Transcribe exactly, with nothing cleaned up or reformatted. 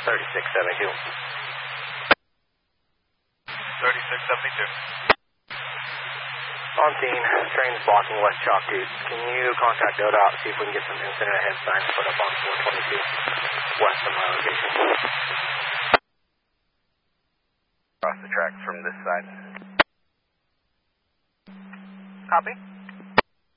thirty-six seventy-two. thirty-six seventy-two. On scene, train's blocking West Chalk Tooth. Can you contact O D O T, see if we can get some incident ahead signs put up on four twenty-two west of my location? Across the tracks from this side. Copy.